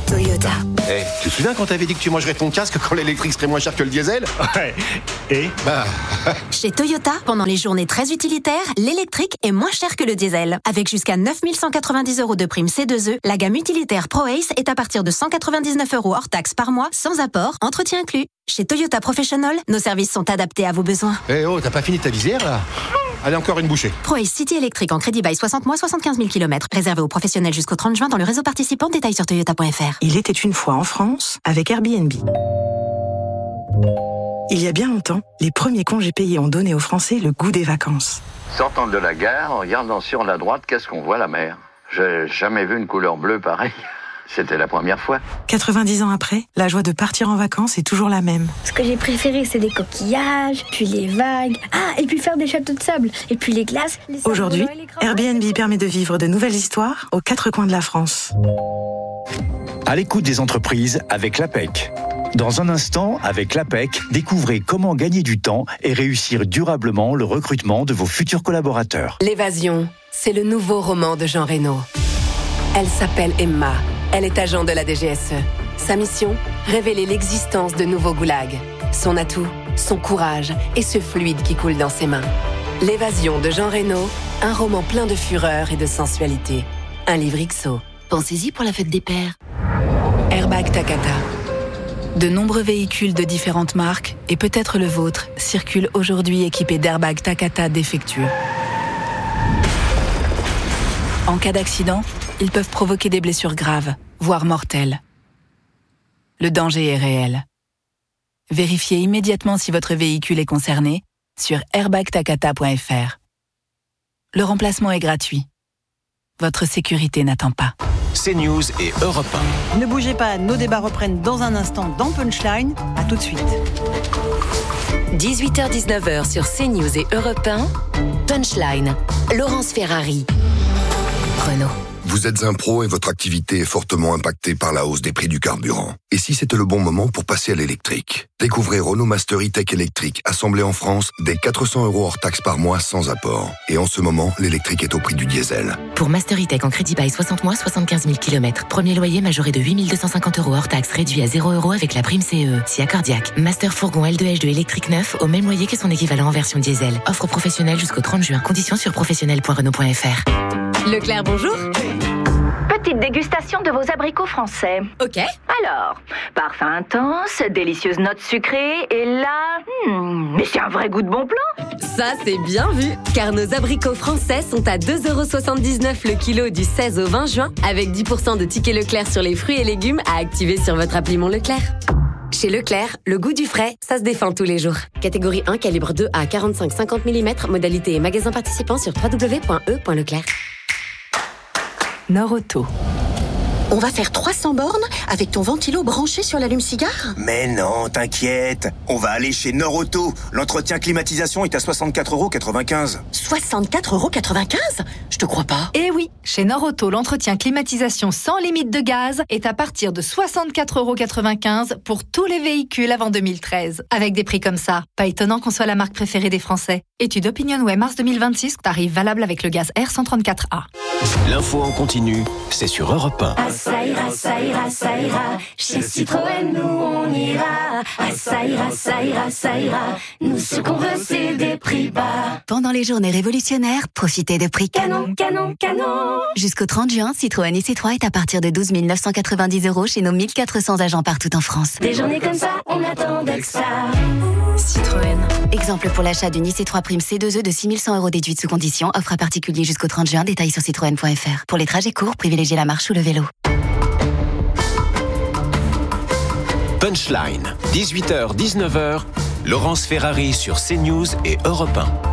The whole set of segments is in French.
Toyota. Hey, tu te souviens quand t'avais dit que tu mangerais ton casque quand l'électrique serait moins cher que le diesel? Ouais. Et Chez Toyota, pendant les journées très utilitaires, l'électrique est moins cher que le diesel. Avec jusqu'à 9 190 € de prime C2E, la gamme utilitaire ProAce est à partir de 199 € hors taxe par mois, sans apport, entretien inclus. Chez Toyota Professional, nos services sont adaptés à vos besoins. Eh oh, t'as pas fini ta visière là? Allez, encore une bouchée. ProAce City électrique en crédit by 60 mois, 75 000 km. Réservé aux professionnels jusqu'au 30 juin dans le réseau participant. Détails sur toyota.fr. Il était une fois en France avec Airbnb. Il y a bien longtemps, les premiers congés payés ont donné aux Français le goût des vacances. Sortant de la gare, en regardant sur la droite, qu'est-ce qu'on voit? La mer. J'ai jamais vu une couleur bleue pareille. C'était la première fois. 90 ans après, la joie de partir en vacances est toujours la même. Ce que j'ai préféré, c'est les coquillages, puis les vagues. Ah, et puis faire des châteaux de sable. Et puis les glaces. Aujourd'hui, Airbnb permet de vivre de nouvelles histoires aux quatre coins de la France. À l'écoute des entreprises avec l'APEC. Dans un instant, avec l'APEC, découvrez comment gagner du temps et réussir durablement le recrutement de vos futurs collaborateurs. L'évasion, c'est le nouveau roman de Jean Reno. Elle s'appelle Emma. Elle est agent de la DGSE. Sa mission, révéler l'existence de nouveaux goulags. Son atout, son courage et ce fluide qui coule dans ses mains. L'évasion de Jean Reno, un roman plein de fureur et de sensualité. Un livre XO. Pensez-y pour la fête des pères. Airbag Takata. De nombreux véhicules de différentes marques, et peut-être le vôtre, circulent aujourd'hui équipés d'airbags Takata défectueux. En cas d'accident, ils peuvent provoquer des blessures graves, voire mortelles. Le danger est réel. Vérifiez immédiatement si votre véhicule est concerné sur airbagtakata.fr. Le remplacement est gratuit. Votre sécurité n'attend pas. CNews et Europe 1. Ne bougez pas, nos débats reprennent dans un instant dans Punchline. À tout de suite. 18h-19h sur CNews et Europe 1. Punchline. Laurence Ferrari. Renault. Vous êtes un pro et votre activité est fortement impactée par la hausse des prix du carburant. Et si c'était le bon moment pour passer à l'électrique? Découvrez Renault Master E-Tech électrique, assemblé en France, dès 400 € hors taxe par mois sans apport. Et en ce moment, l'électrique est au prix du diesel. Pour Master E-Tech en crédit by 60 mois, 75 000 km. Premier loyer majoré de 8 250 € hors taxe, réduit à 0 € avec la prime CE. Si accordiaque. Master Fourgon L2H2 électrique neuf, au même loyer que son équivalent en version diesel. Offre professionnelle jusqu'au 30 juin. Conditions sur professionnel.renault.fr. Leclerc, bonjour. Petite dégustation de vos abricots français. Ok. Alors, parfum intense, délicieuse note sucrée, et là... mais c'est un vrai goût de bon plan. Ça, c'est bien vu, car nos abricots français sont à 2,79 € le kilo du 16 au 20 juin, avec 10% de tickets Leclerc sur les fruits et légumes à activer sur votre appli Mon Leclerc. Chez Leclerc, le goût du frais, ça se défend tous les jours. Catégorie 1, calibre 2 à 45-50 mm, modalité et magasin participant sur www.e.leclerc. Norauto. On va faire 300 bornes avec ton ventilo branché sur l'allume-cigare? Mais non, t'inquiète. On va aller chez Norauto. L'entretien climatisation est à 64,95 €. 64,95 €? Je te crois pas. Eh oui, chez Norauto, l'entretien climatisation sans limite de gaz est à partir de 64,95 € pour tous les véhicules avant 2013. Avec des prix comme ça, pas étonnant qu'on soit la marque préférée des Français. Étude OpinionWay mars 2026, tarif valable avec le gaz R134A. L'info en continu, c'est sur Europe 1. Ça ira, ça ira, ça ira. Chez Citroën, nous on ira. Ça ira, ça ira, ça ira. Nous ce qu'on veut, c'est des prix bas. Pendant les journées révolutionnaires, profitez de prix canon, canon, canon. Jusqu'au 30 juin, Citroën IC3 est à partir de 12 990 € chez nos 1400 agents partout en France. Des journées comme ça, on attendait que ça. Citroën. Exemple pour l'achat d'une IC3 prime C2E de 6 100 € déduite sous condition. Offre à particulier jusqu'au 30 juin. Détails sur citroën.fr. Pour les trajets courts, privilégiez la marche ou le vélo. Punchline, 18h-19h, Laurence Ferrari sur CNews et Europe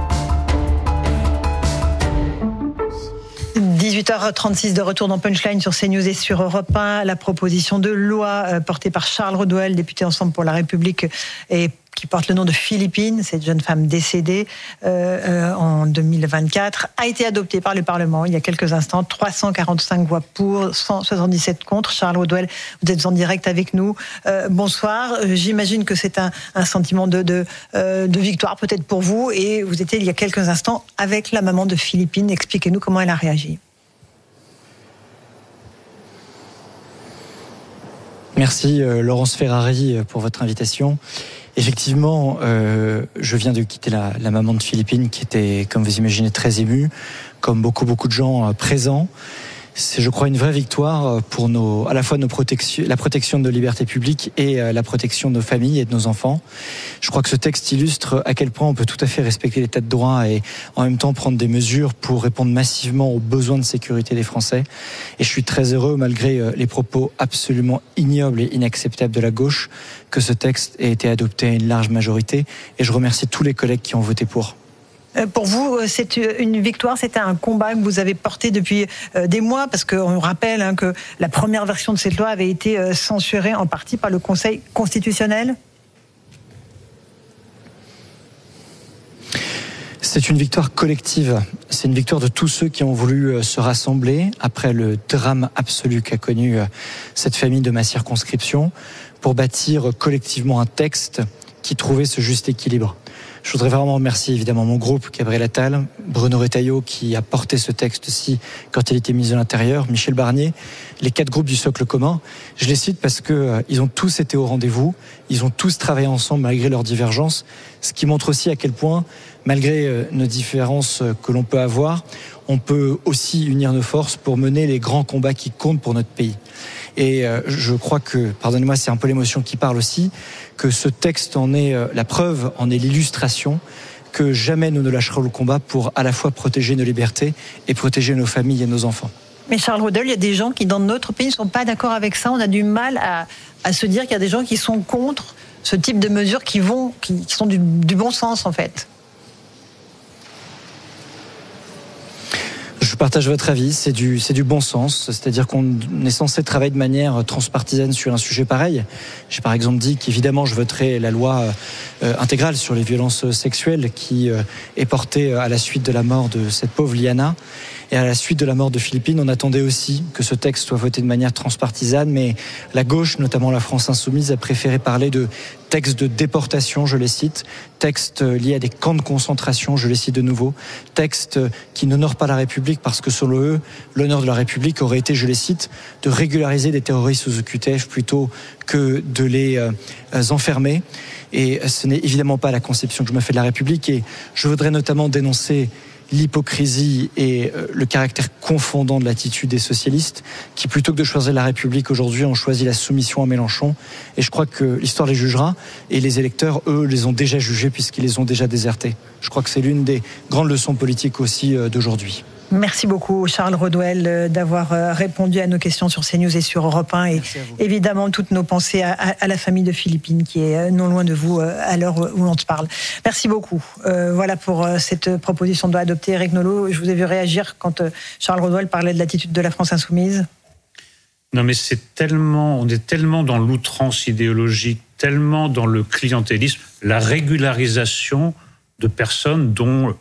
1. 18h36 de retour dans Punchline sur CNews et sur Europe 1. La proposition de loi portée par Charles Redouel, député Ensemble pour la République, et qui porte le nom de Philippine, cette jeune femme décédée en 2024, a été adoptée par le Parlement il y a quelques instants. 345 voix pour, 177 contre. Charles Redouel, vous êtes en direct avec nous. Bonsoir. J'imagine que c'est un sentiment de victoire peut-être pour vous. Et vous étiez il y a quelques instants avec la maman de Philippine. Expliquez-nous comment elle a réagi. Merci Laurence Ferrari pour votre invitation. Effectivement, je viens de quitter la maman de Philippine qui était, comme vous imaginez, très émue, comme beaucoup de gens présents. C'est, je crois, une vraie victoire pour à la fois la protection de nos libertés publiques et la protection de nos familles et de nos enfants. Je crois que ce texte illustre à quel point on peut tout à fait respecter l'état de droit et en même temps prendre des mesures pour répondre massivement aux besoins de sécurité des Français. Et je suis très heureux, malgré les propos absolument ignobles et inacceptables de la gauche, que ce texte ait été adopté à une large majorité. Et je remercie tous les collègues qui ont voté pour. Pour vous, c'est une victoire, c'était un combat que vous avez porté depuis des mois, parce qu'on rappelle que la première version de cette loi avait été censurée en partie par le Conseil constitutionnel. C'est une victoire collective, c'est une victoire de tous ceux qui ont voulu se rassembler après le drame absolu qu'a connu cette famille de ma circonscription pour bâtir collectivement un texte qui trouvait ce juste équilibre. Je voudrais vraiment remercier évidemment mon groupe, Gabriel Attal, Bruno Retailleau qui a porté ce texte-ci quand il était ministre de l'Intérieur, Michel Barnier, les 4 groupes du socle commun. Je les cite parce que ils ont tous été au rendez-vous, ils ont tous travaillé ensemble malgré leurs divergences, ce qui montre aussi à quel point, malgré nos différences que l'on peut avoir, on peut aussi unir nos forces pour mener les grands combats qui comptent pour notre pays. Et je crois que, pardonnez-moi, c'est un peu l'émotion qui parle aussi, que ce texte en est la preuve, en est l'illustration, que jamais nous ne lâcherons le combat pour à la fois protéger nos libertés et protéger nos familles et nos enfants. Mais Charles Rodel, il y a des gens qui dans notre pays ne sont pas d'accord avec ça. On a du mal à se dire qu'il y a des gens qui sont contre ce type de mesures qui sont du bon sens en fait. Je partage votre avis, c'est du bon sens, c'est-à-dire qu'on est censé travailler de manière transpartisane sur un sujet pareil. J'ai par exemple dit qu'évidemment je voterai la loi intégrale sur les violences sexuelles qui est portée à la suite de la mort de cette pauvre Liana. Et à la suite de la mort de Philippine, on attendait aussi que ce texte soit voté de manière transpartisane, mais la gauche, notamment la France Insoumise, a préféré parler de textes de déportation, je les cite, textes liés à des camps de concentration, je les cite de nouveau, textes qui n'honorent pas la République parce que selon eux, l'honneur de la République aurait été, je les cite, de régulariser des terroristes sous OQTF plutôt que de les enfermer. Et ce n'est évidemment pas la conception que je me fais de la République. Et je voudrais notamment dénoncer l'hypocrisie et le caractère confondant de l'attitude des socialistes qui, plutôt que de choisir la République aujourd'hui, ont choisi la soumission à Mélenchon. Et je crois que l'histoire les jugera et les électeurs, eux, les ont déjà jugés puisqu'ils les ont déjà désertés. Je crois que c'est l'une des grandes leçons politiques aussi d'aujourd'hui. Merci beaucoup Charles Rodwell d'avoir répondu à nos questions sur CNews et sur Europe 1 et évidemment toutes nos pensées à la famille de Philippine qui est non loin de vous à l'heure où l'on te parle. Merci beaucoup. Voilà pour cette proposition de loi adoptée. Eric Nolot, je vous ai vu réagir quand Charles Rodwell parlait de l'attitude de la France insoumise. Non mais on est tellement dans l'outrance idéologique, tellement dans le clientélisme, la régularisation de personnes dont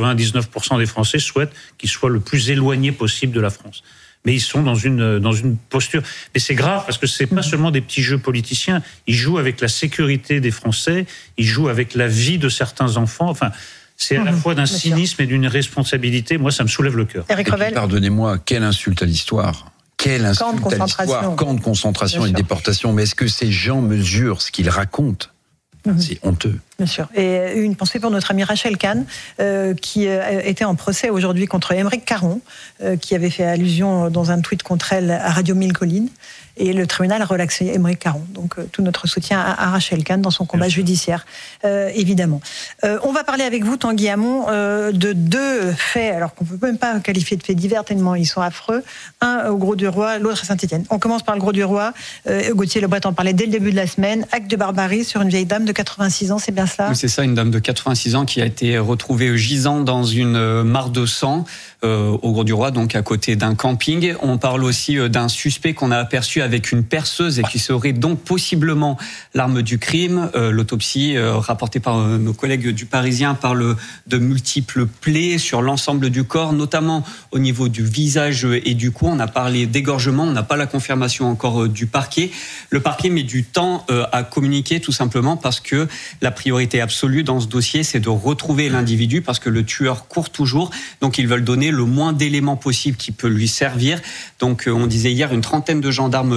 99% des Français souhaitent qu'ils soient le plus éloignés possible de la France. Mais ils sont dans une posture. Mais c'est grave parce que c'est pas seulement des petits jeux politiciens. Ils jouent avec la sécurité des Français, ils jouent avec la vie de certains enfants. Enfin, c'est à la fois d'un cynisme et d'une responsabilité. Moi, ça me soulève le cœur. Eric Revel. Pardonnez-moi, quelle insulte à l'histoire. Quelle insulte à l'histoire. Camp de concentration et déportation. Mais est-ce que ces gens mesurent ce qu'ils racontent ? C'est honteux. Bien sûr. Et une pensée pour notre amie Rachel Kahn, qui était en procès aujourd'hui contre Aymeric Caron, qui avait fait allusion dans un tweet contre elle à Radio Mille Collines. Et le tribunal a relaxé Aymeric Caron. Donc tout notre soutien à Rachel Kahn dans son combat judiciaire, évidemment. On va parler avec vous, Tanguy Hamon, de 2 faits, alors qu'on ne peut même pas qualifier de faits divers tellement ils sont affreux. Un au Gros du Roi, l'autre à Saint-Étienne. On commence par le Gros du Roi. Gauthier Lebret en parlait dès le début de la semaine. Acte de barbarie sur une vieille dame de 86 ans, c'est bien cela ? Oui, c'est ça, une dame de 86 ans qui a été retrouvée gisant dans une mare de sang au Gros du Roi, donc à côté d'un camping. On parle aussi d'un suspect qu'on a aperçu avec une perceuse et qui serait donc possiblement l'arme du crime. L'autopsie rapportée par nos collègues du Parisien parle de multiples plaies sur l'ensemble du corps, notamment au niveau du visage et du cou. On a parlé d'égorgement, on n'a pas la confirmation encore du parquet. Le parquet met du temps à communiquer tout simplement parce que la priorité absolue dans ce dossier, c'est de retrouver l'individu parce que le tueur court toujours. Donc ils veulent donner le moins d'éléments possible qui peut lui servir. Donc on disait hier une 30aine de gendarmes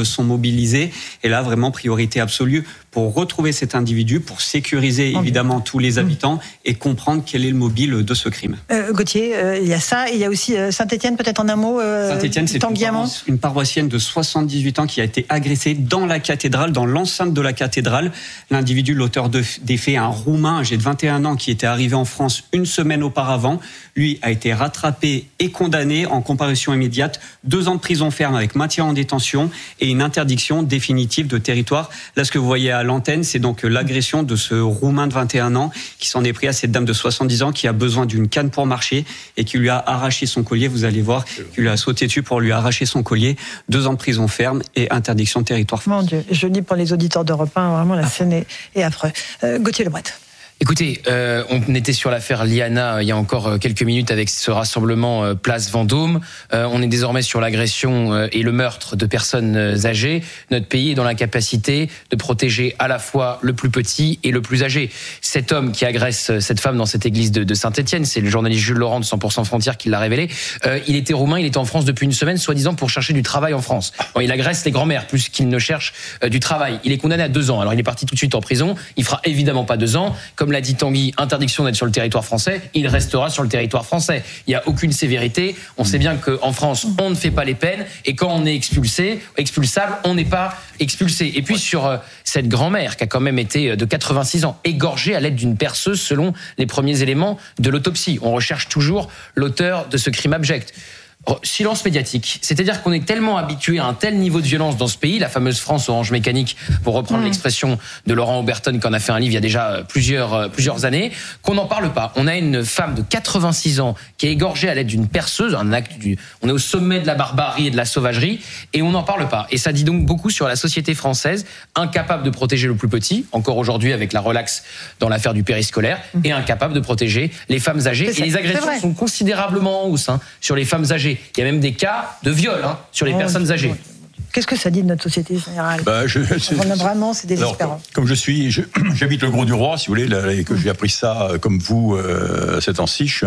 sont mobilisés. Et là, vraiment, priorité absolue pour retrouver cet individu, pour sécuriser évidemment tous les habitants et comprendre quel est le mobile de ce crime. Gauthier, il y a ça, il y a aussi Saint-Étienne, peut-être en un mot. Saint-Étienne, c'est une paroissienne de 78 ans qui a été agressée dans la cathédrale, dans l'enceinte de la cathédrale. L'individu, l'auteur des faits, un Roumain âgé de 21 ans qui était arrivé en France une semaine auparavant, lui a été rattrapé et condamné en comparution immédiate, 2 ans de prison ferme avec maintien en détention et une interdiction définitive de territoire. Là, ce que vous voyez à l'antenne, c'est donc l'agression de ce Roumain de 21 ans qui s'en est pris à cette dame de 70 ans qui a besoin d'une canne pour marcher et qui lui a arraché son collier. Vous allez voir, qui lui a sauté dessus pour lui arracher son collier. 2 ans de prison ferme et interdiction de territoire. Mon Dieu, je dis pour les auditeurs d'Europe 1, vraiment la scène est affreuse. Gauthier Lebret. Écoutez, on était sur l'affaire Liana il y a encore quelques minutes avec ce rassemblement place Vendôme. On est désormais sur l'agression et le meurtre de personnes âgées. Notre pays est dans l'incapacité de protéger à la fois le plus petit et le plus âgé. Cet homme qui agresse cette femme dans cette église de Saint-Étienne, c'est le journaliste Jules Laurent de 100% Frontières qui l'a révélé. Il était roumain, il était en France depuis une semaine, soi-disant pour chercher du travail en France. Bon, il agresse les grands-mères plus qu'il ne cherche du travail. Il est condamné à 2 ans. Alors il est parti tout de suite en prison. Il fera évidemment pas 2 ans. Comme l'a dit Tanguy, interdiction d'être sur le territoire français, il restera sur le territoire français. Il n'y a aucune sévérité. On sait bien qu'en France, on ne fait pas les peines et quand on est expulsable, on n'est pas expulsé. Et puis sur cette grand-mère qui a quand même été de 86 ans, égorgée à l'aide d'une perceuse selon les premiers éléments de l'autopsie. On recherche toujours l'auteur de ce crime abject. Silence médiatique. C'est-à-dire qu'on est tellement habitué à un tel niveau de violence dans ce pays, la fameuse France orange mécanique, pour reprendre l'expression de Laurent Oberton, qui en a fait un livre il y a déjà plusieurs années, qu'on n'en parle pas. On a une femme de 86 ans qui est égorgée à l'aide d'une perceuse, on est au sommet de la barbarie et de la sauvagerie, et on n'en parle pas. Et ça dit donc beaucoup sur la société française, incapable de protéger le plus petit, encore aujourd'hui avec la relaxe dans l'affaire du périscolaire, et incapable de protéger les femmes âgées. Et les agressions sont considérablement en hausse sur les femmes âgées. Il y a même des cas de viol sur les personnes âgées. Qu'est-ce que ça dit de notre société générale ? Vraiment, c'est désespérant. Alors, comme j'habite le Grau-du-Roi, si vous voulez, et que j'ai appris ça comme vous ces temps-ci, je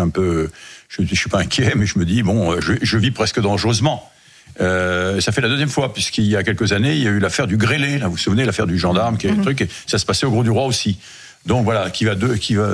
suis pas inquiet, mais je me dis je vis presque dangereusement. Ça fait la 2e fois, puisqu'il y a quelques années, il y a eu l'affaire du grêlé. Là, vous vous souvenez, l'affaire du gendarme, qui est un truc, et ça se passait au Grau-du-Roi aussi. Donc voilà, qui va 2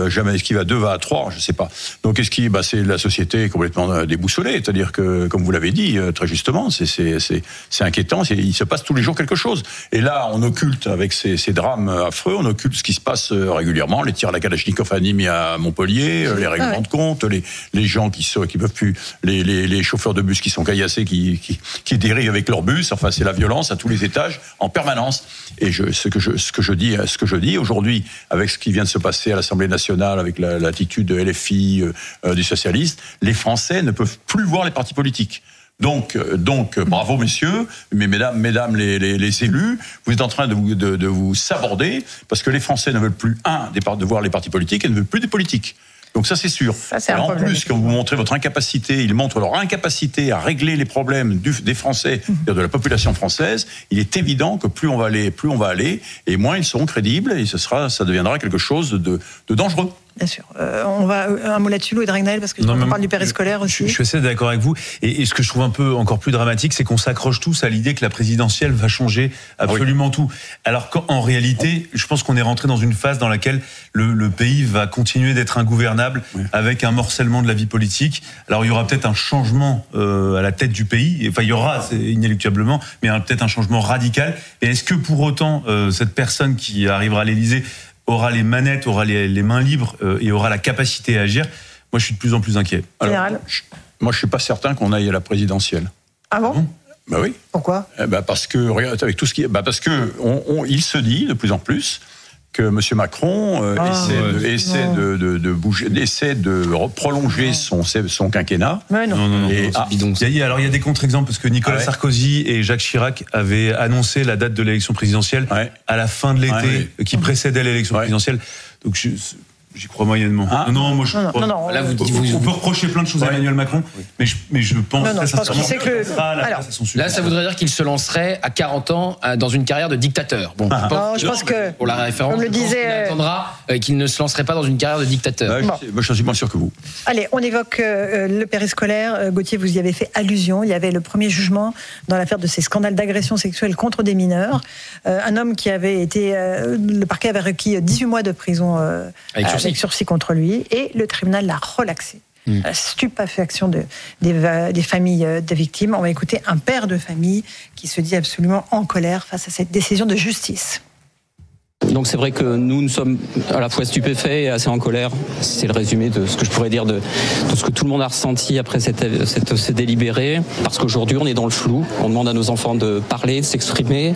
va à 3, je sais pas. Donc c'est la société complètement déboussolée, c'est-à-dire que, comme vous l'avez dit très justement, c'est inquiétant, il se passe tous les jours quelque chose. Et là, on occulte avec ces drames affreux, on occulte ce qui se passe régulièrement, les tirs à la Kalachnikov à Nîmes et à Montpellier, les règlements de compte, les gens qui peuvent plus, les chauffeurs de bus qui sont caillassés, qui dérivent avec leur bus. Enfin, c'est la violence à tous les étages en permanence. Et ce que je dis aujourd'hui, avec ce qui vient de se passer à l'Assemblée nationale, avec l'attitude de LFI, des socialistes, les Français ne peuvent plus voir les partis politiques. Donc, bravo messieurs, mais mesdames les élus, vous êtes en train de vous saborder, parce que les Français ne veulent plus, de voir les partis politiques, et ne veulent plus des politiques. Donc ça, c'est sûr. En plus, quand vous montrez votre incapacité, ils montrent leur incapacité à régler les problèmes des Français, de la population française. Il est évident que plus on va aller, et moins ils seront crédibles, et ça deviendra quelque chose de dangereux. Bien sûr. On va un mot là-dessus, Louis Dragnel, parce que on parle du périscolaire aussi. Je suis assez d'accord avec vous. Et ce que je trouve un peu encore plus dramatique, c'est qu'on s'accroche tous à l'idée que la présidentielle va changer absolument tout. Alors qu'en réalité, je pense qu'on est rentré dans une phase dans laquelle le pays va continuer d'être ingouvernable, avec un morcellement de la vie politique. Alors il y aura peut-être un changement à la tête du pays. Enfin, il y aura inéluctablement, mais peut-être un changement radical. Et est-ce que pour autant cette personne qui arrivera à l'Élysée aura les manettes, aura les mains libres et aura la capacité à agir? Moi, je suis de plus en plus inquiet. Moi, je suis pas certain qu'on aille à la présidentielle. Ah bon ? Bah oui. Pourquoi ? Parce que regarde, avec tout ce qui, parce que il se dit de plus en plus que M. Macron essaie de bouger, essaie de prolonger son quinquennat. Mais non. Il y a des contre-exemples, parce que Nicolas Sarkozy et Jacques Chirac avaient annoncé la date de l'élection présidentielle à la fin de l'été qui précédait l'élection présidentielle. Donc J'y crois moyennement. Non, moi je crois. Non. Là, on peut reprocher plein de choses à Emmanuel Macron, mais je pense très sincèrement là, ça voudrait dire qu'il se lancerait à 40 ans dans une carrière de dictateur. Bon, je pense que, pour la référence, comme le disait, il attendra qu'il ne se lancerait pas dans une carrière de dictateur. Moi, je suis moins sûr que vous. Allez, on évoque le périscolaire. Gauthier, vous y avez fait allusion. Il y avait le premier jugement dans l'affaire de ces scandales d'agression sexuelle contre des mineurs. Un homme qui avait été... le parquet avait requis 18 mois de prison avec sursis contre lui, et le tribunal l'a relaxé. La stupéfaction des familles de victimes. On va écouter un père de famille qui se dit absolument en colère face à cette décision de justice. Donc c'est vrai que nous sommes à la fois stupéfaits et assez en colère. C'est le résumé de ce que je pourrais dire de ce que tout le monde a ressenti après ce délibéré. Parce qu'aujourd'hui on est dans le flou. On demande à nos enfants de parler, de s'exprimer.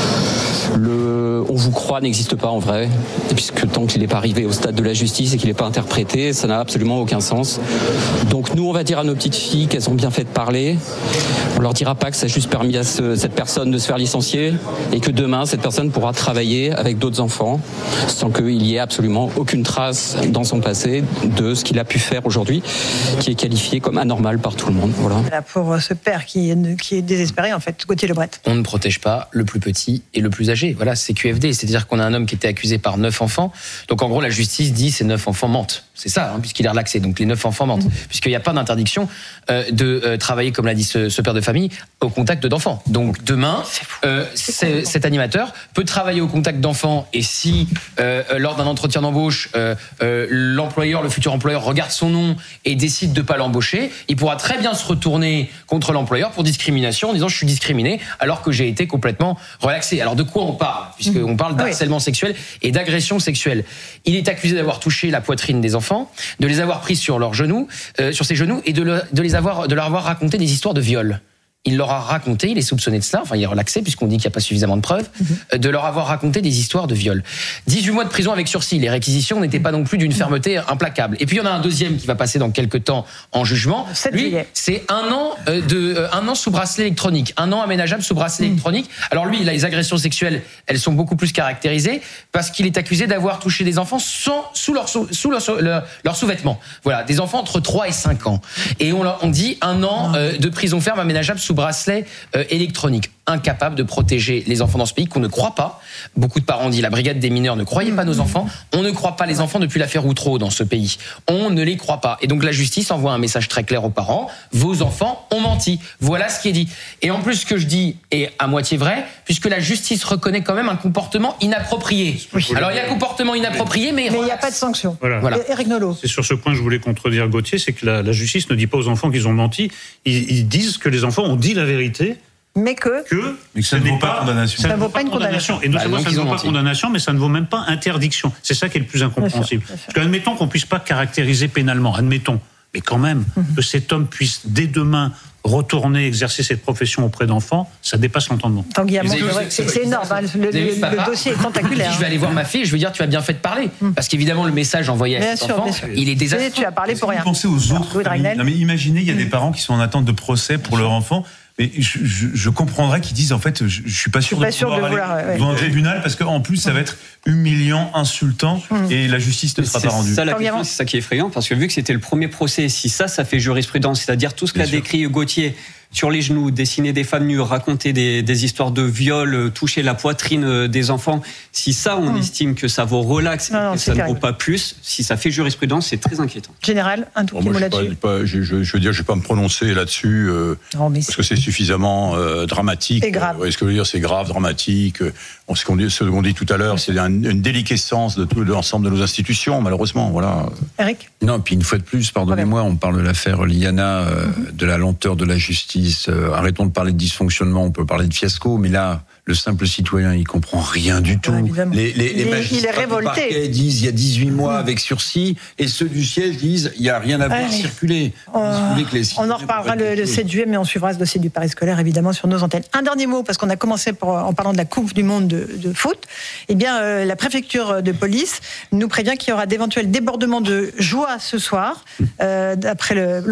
On vous croit n'existe pas en vrai, puisque tant qu'il n'est pas arrivé au stade de la justice et qu'il n'est pas interprété, ça n'a absolument aucun sens. Donc nous, on va dire à nos petites filles qu'elles ont bien fait de parler. On leur dira pas que ça a juste permis à cette personne de se faire licencier et que demain, cette personne pourra travailler avec d'autres enfants sans qu'il y ait absolument aucune trace dans son passé de ce qu'il a pu faire aujourd'hui, qui est qualifié comme anormal par tout le monde. Voilà. Pour ce père qui est désespéré, en fait, Gauthier Lebret. On ne protège pas le plus petit et le plus âgé. Voilà, c'est QFD. C'est-à-dire qu'on a un homme qui était accusé par 9 enfants. Donc en gros, la justice dit ces 9 enfants mentent. C'est ça, puisqu'il est relaxé. Donc les 9 enfants mentent. Puisqu'il n'y a pas d'interdiction de travailler, comme l'a dit ce père de famille, au contact d'enfants. Donc demain, cet animateur peut travailler au contact d'enfants, et si lors d'un entretien d'embauche, l'employeur, le futur employeur, regarde son nom et décide de ne pas l'embaucher, il pourra très bien se retourner contre l'employeur pour discrimination en disant je suis discriminé alors que j'ai été complètement relaxé. Alors de quoi on parle ? Puisqu'on parle d'harcèlement sexuel et d'agression sexuelle. Il est accusé d'avoir touché la poitrine des enfants, de les avoir pris sur leurs genoux, sur ses genoux, et de leur avoir raconté des histoires de viol. Il leur a raconté, il est soupçonné de cela, enfin il est relaxé puisqu'on dit qu'il n'y a pas suffisamment de preuves, de leur avoir raconté des histoires de viol. 18 mois de prison avec sursis, les réquisitions n'étaient pas non plus d'une fermeté implacable. Et puis il y en a un deuxième qui va passer dans quelques temps en jugement. Lui, c'est un an sous bracelet électronique, un an aménageable sous bracelet électronique. Alors lui, les agressions sexuelles, elles sont beaucoup plus caractérisées parce qu'il est accusé d'avoir touché des enfants sous leur sous-vêtements. Voilà, des enfants entre 3 et 5 ans. Et on dit un an de prison ferme aménageable sous bracelet électronique. Incapable de protéger les enfants dans ce pays qu'on ne croit pas. Beaucoup de parents disent la brigade des mineurs ne croyait pas nos enfants. On ne croit pas les enfants depuis l'affaire Outreau dans ce pays. On ne les croit pas. Et donc la justice envoie un message très clair aux parents. Vos enfants ont menti. Voilà ce qui est dit. Et en plus, ce que je dis est à moitié vrai, puisque la justice reconnaît quand même un comportement inapproprié. Alors il y a comportement inapproprié, mais il n'y a pas de sanction. Voilà. Éric Nolot. C'est sur ce point que je voulais contredire Gauthier, c'est que la justice ne dit pas aux enfants qu'ils ont menti. Ils disent que les enfants ont dit la vérité. Mais que ça ne vaut pas condamnation. Ça ne vaut pas une condamnation. Et non seulement ça ne vaut pas condamnation, mais ça ne vaut même pas interdiction. C'est ça qui est le plus incompréhensible. Bien sûr. Parce qu'admettons qu'on ne puisse pas caractériser pénalement, admettons, mais quand même, que cet homme puisse dès demain retourner exercer cette profession auprès d'enfants, ça dépasse l'entendement. C'est énorme, le dossier est tentaculaire. Je vais aller voir ma fille, je vais dire tu as bien fait de parler. Parce qu'évidemment, le message envoyé à cet enfant, il est désastreux. Tu as parlé pour rien. Pensez aux autres. Non, mais imaginez, il y a des parents qui sont en attente de procès pour leur enfant. Mais je comprendrais qu'ils disent en fait je suis pas sûr de pouvoir aller devant un tribunal parce qu'en plus ça va être humiliant, insultant et la justice ne sera pas rendue. C'est ça qui est effrayant parce que vu que c'était le premier procès, si ça fait jurisprudence, c'est-à-dire tout ce qu'a décrit Gauthier sur les genoux, dessiner des femmes nues, raconter des histoires de viol, toucher la poitrine des enfants, si ça on estime que ça vaut relax et ça ne vaut pas plus, si ça fait jurisprudence, c'est très inquiétant. Général, un tout petit mot là-dessus. Je veux dire, je vais pas me prononcer là-dessus parce que c'est suffisamment dramatique. C'est grave. Ce que je veux dire, c'est grave, dramatique. Ce qu'on dit tout à l'heure, c'est une déliquescence de tout l'ensemble de nos institutions, malheureusement. Voilà. Eric ? Non, puis une fois de plus, pardonnez-moi, on parle de l'affaire Liana, de la lenteur de la justice. Arrêtons de parler de dysfonctionnement, on peut parler de fiasco, mais là, le simple citoyen, il comprend rien du tout. Les magistrats du parquet disent il y a 18 mois avec sursis, et ceux du siège disent il n'y a rien à voir circuler. On en reparlera le 7 juillet, mais on suivra ce dossier du périscolaire, évidemment, sur nos antennes. Un dernier mot, parce qu'on a commencé en parlant de la Coupe du Monde de foot. Eh bien, la préfecture de police nous prévient qu'il y aura d'éventuels débordements de joie ce soir, après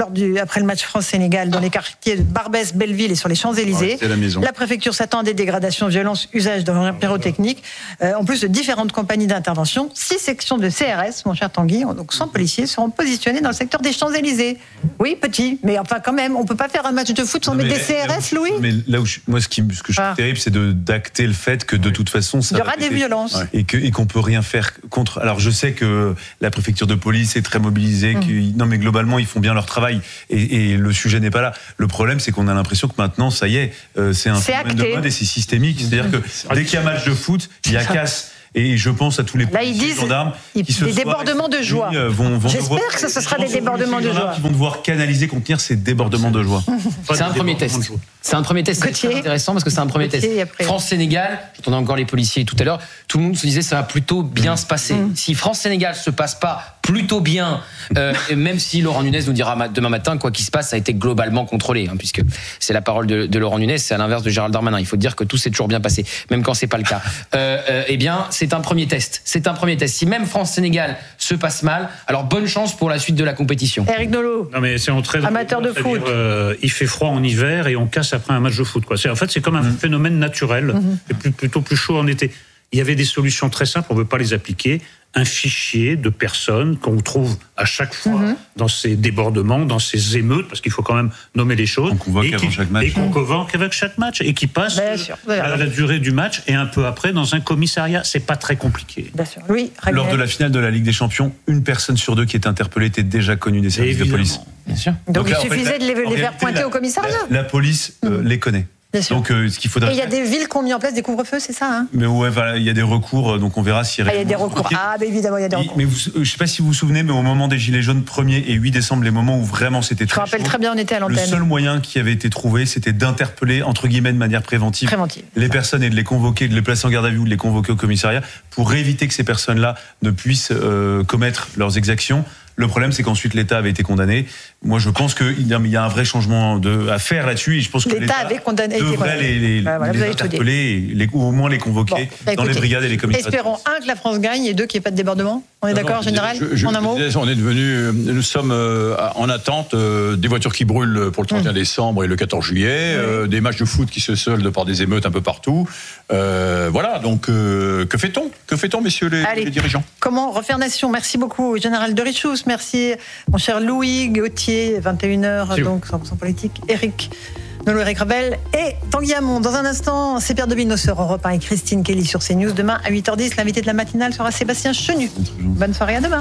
le match France-Sénégal, dans les quartiers de Barbès, Belleville et sur les Champs-Élysées. La préfecture s'attend à des dégradations prévention, violence, usage de pyrotechnique. En plus de différentes compagnies d'intervention, 6 sections de CRS, mon cher Tanguy, donc 100 policiers, seront positionnés dans le secteur des Champs-Élysées. Oui, petit, mais enfin quand même, on ne peut pas faire un match de foot sans mettre des CRS, Louis. Mais là où moi, ce que je trouve terrible, c'est d'acter le fait que de toute façon, ça il y aura des violences. Et qu'on peut rien faire contre. Alors je sais que la préfecture de police est très mobilisée, non mais globalement, ils font bien leur travail et le sujet n'est pas là. Le problème, c'est qu'on a l'impression que maintenant, ça y est, c'est un phénomène de mode et c'est systémique. C'est-à-dire que dès qu'il y a match de foot, il y a casse. Et je pense à tous les policiers, gendarmes qui se des débordements de joie. J'espère que ce sera des débordements de joie. Qui vont devoir canaliser, contenir ces débordements de joie. C'est un premier test. C'est un premier test, c'est très intéressant parce que c'est un premier test. France-Sénégal, j'entendais encore les policiers tout à l'heure, tout le monde se disait ça va plutôt bien se passer. Si France-Sénégal se passe pas plutôt bien, même si Laurent Nunez nous dira demain matin, quoi qu'il se passe, ça a été globalement contrôlé, puisque c'est la parole de Laurent Nunez, c'est à l'inverse de Gérald Darmanin. Il faut dire que tout s'est toujours bien passé, même quand c'est pas le cas. Eh bien, c'est un premier test. C'est un premier test. Si même France-Sénégal se passe mal, alors bonne chance pour la suite de la compétition. Eric Nolot. Non mais c'est amateur de foot. Il fait froid en hiver et on casse après un match de foot. Quoi. En fait, c'est comme un phénomène naturel, et plutôt plus chaud en été. Il y avait des solutions très simples, on ne veut pas les appliquer. Un fichier de personnes qu'on trouve à chaque fois dans ces débordements, dans ces émeutes, parce qu'il faut quand même nommer les choses. On convoque avant chaque match. Et qu'on convoque avec chaque match, et qui passe à la durée du match, et un peu après dans un commissariat. C'est pas très compliqué. Bien sûr. Oui, lors de la finale de la Ligue des Champions, 1 personne sur 2 qui est interpellée était déjà connue des services de police. Bien sûr. Donc il suffisait de les faire pointer au commissariat. La police les connaît. Donc, ce qu'il faudrait. Et il y a des villes qui ont mis en place des couvre-feux, c'est ça Mais ouais, voilà, il y a des recours, donc on verra si. Il y a des recours. Évidemment, il y a des recours. Mais je ne sais pas si vous vous souvenez, mais au moment des Gilets jaunes, 1er et 8 décembre, les moments où vraiment c'était très. Je me rappelle très bien, on était à l'antenne. Le seul moyen qui avait été trouvé, c'était d'interpeller, entre guillemets, de manière préventive. Les personnes et de les convoquer, de les placer en garde à vue, de les convoquer au commissariat, pour éviter que ces personnes-là ne puissent commettre leurs exactions. Le problème, c'est qu'ensuite l'État avait été condamné. Moi, je pense qu'il y a un vrai changement à faire là-dessus. Et je pense que l'État avait condamné, devrait les interpeller, ou au moins les convoquer dans les brigades et les commissariats. Espérons, 1, que la France gagne, et 2, qu'il n'y ait pas de débordement. On est d'accord, général, en un mot. Nous sommes en attente des voitures qui brûlent pour le 31 décembre et le 14 juillet, des matchs de foot qui se soldent par des émeutes un peu partout. Voilà, donc que fait-on ? Que fait-on, messieurs les dirigeants ? Comment refaire nation ? Merci beaucoup, général de Richous. Merci, mon cher Louis Gauthier, 21h, donc 100% politique. Eric Nolot, Eric Revel et Tanguy Hamon. Dans un instant, c'est Pierre Dominos sur Europe 1 et Christine Kelly sur CNews. Demain, à 8h10, l'invité de la matinale sera Sébastien Chenu. Bonne soirée, à demain.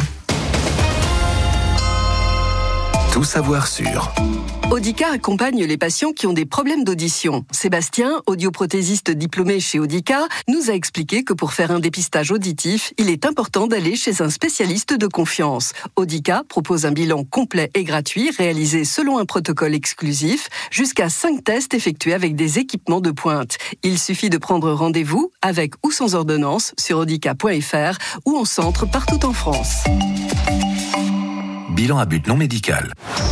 Tout savoir sur Audica accompagne les patients qui ont des problèmes d'audition. Sébastien, audioprothésiste diplômé chez Audica, nous a expliqué que pour faire un dépistage auditif, il est important d'aller chez un spécialiste de confiance. Audica propose un bilan complet et gratuit, réalisé selon un protocole exclusif, jusqu'à 5 tests effectués avec des équipements de pointe. Il suffit de prendre rendez-vous, avec ou sans ordonnance, sur audica.fr ou en centre partout en France. Bilan à but non médical.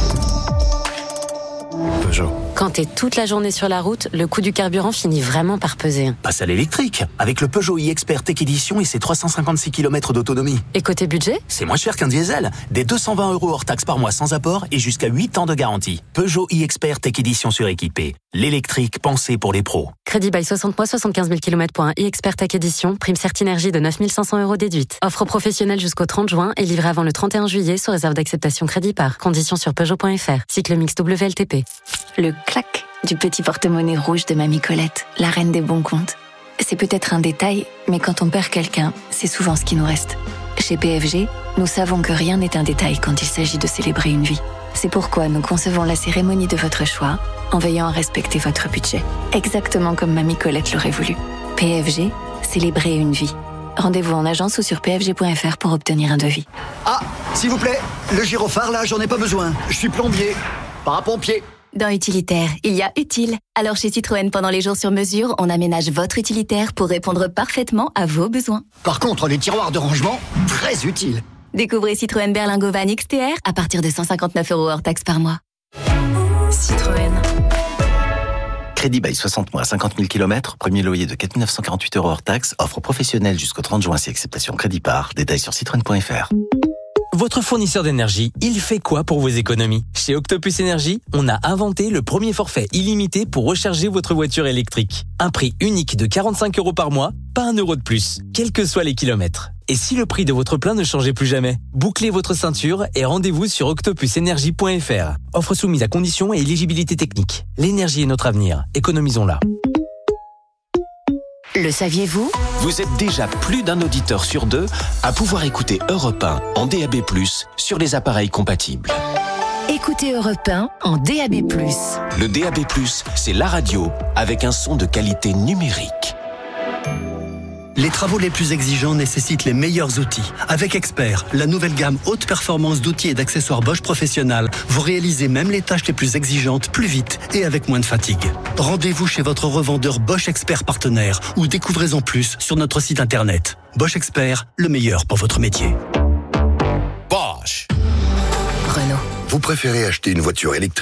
Peugeot. Quand t'es toute la journée sur la route, le coût du carburant finit vraiment par peser. Passe à l'électrique, avec le Peugeot e-Expert Tech Edition et ses 356 km d'autonomie. Et côté budget ? C'est moins cher qu'un diesel. Des 220 € hors taxe par mois sans apport et jusqu'à 8 ans de garantie. Peugeot e-Expert Tech Edition suréquipé. L'électrique pensé pour les pros. Crédit bail 60 mois, 75 000 km pour un e-Expert Tech Edition. Prime Certinergie de 9 500 € déduite. Offre professionnelle jusqu'au 30 juin et livrée avant le 31 juillet sous réserve d'acceptation crédit par. Conditions sur Peugeot.fr. Cycle mix WLTP. Le clac du petit porte-monnaie rouge de Mamie Colette, la reine des bons comptes. C'est peut-être un détail, mais quand on perd quelqu'un, c'est souvent ce qui nous reste. Chez PFG, nous savons que rien n'est un détail quand il s'agit de célébrer une vie. C'est pourquoi nous concevons la cérémonie de votre choix en veillant à respecter votre budget. Exactement comme Mamie Colette l'aurait voulu. PFG, célébrer une vie. Rendez-vous en agence ou sur pfg.fr pour obtenir un devis. Ah, s'il vous plaît, le gyrophare là, j'en ai pas besoin. Je suis plombier, pas un pompier. Dans Utilitaire, il y a utile. Alors chez Citroën, pendant les jours sur mesure, on aménage votre utilitaire pour répondre parfaitement à vos besoins. Par contre, les tiroirs de rangement, très utiles. Découvrez Citroën Berlingo Van XTR à partir de 159 € hors taxe par mois. Citroën. Crédit bail 60 mois, 50 000 km, premier loyer de 4 948 € hors taxe, offre professionnelle jusqu'au 30 juin si acceptation crédit par. Détails sur citroën.fr. votre fournisseur d'énergie, il fait quoi pour vos économies? Chez Octopus Énergie, on a inventé le premier forfait illimité pour recharger votre voiture électrique. Un prix unique de 45 € par mois, pas 1 € de plus, quels que soient les kilomètres. Et si le prix de votre plein ne changeait plus jamais? Bouclez votre ceinture et rendez-vous sur octopusenergie.fr. Offre soumise à conditions et éligibilité technique. L'énergie est notre avenir, économisons-la. Le saviez-vous? Vous êtes déjà plus d'un auditeur sur 2 à pouvoir écouter Europe 1 en DAB+, sur les appareils compatibles. Écoutez Europe 1 en DAB+. Le DAB+, c'est la radio avec un son de qualité numérique. Les travaux les plus exigeants nécessitent les meilleurs outils. Avec Expert, la nouvelle gamme haute performance d'outils et d'accessoires Bosch Professionnal, vous réalisez même les tâches les plus exigeantes plus vite et avec moins de fatigue. Rendez-vous chez votre revendeur Bosch Expert partenaire ou découvrez-en plus sur notre site internet. Bosch Expert, le meilleur pour votre métier. Bosch. Renault. Vous préférez acheter une voiture électrique